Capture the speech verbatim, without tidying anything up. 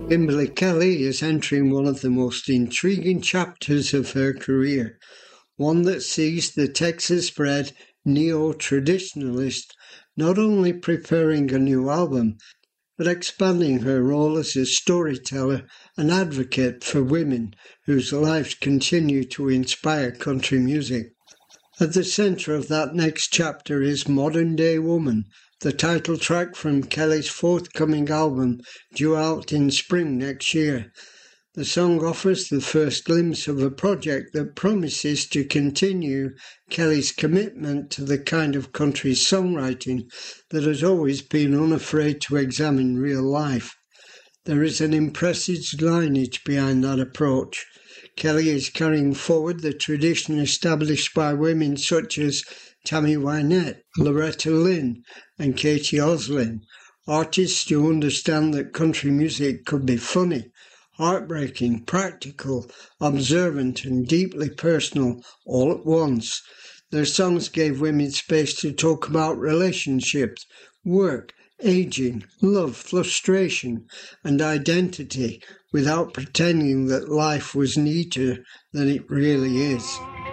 Kimberly Kelly is entering one of the most intriguing chapters of her career, one that sees the Texas-bred neo-traditionalist not only preparing a new album, but expanding her role as a storyteller and advocate for women whose lives continue to inspire country music. At the centre of that next chapter is Modern Day Woman, the title track from Kelly's forthcoming album due out in spring next year. The song offers the first glimpse of a project that promises to continue Kelly's commitment to the kind of country songwriting that has always been unafraid to examine real life. There is an impressive lineage behind that approach. Kelly is carrying forward the tradition established by women such as Tammy Wynette, Loretta Lynn, and Katie Oslin, artists who understand that country music could be funny, heartbreaking, practical, observant, and deeply personal all at once. Their songs gave women space to talk about relationships, work, aging, love, frustration, and identity without pretending that life was neater than it really is.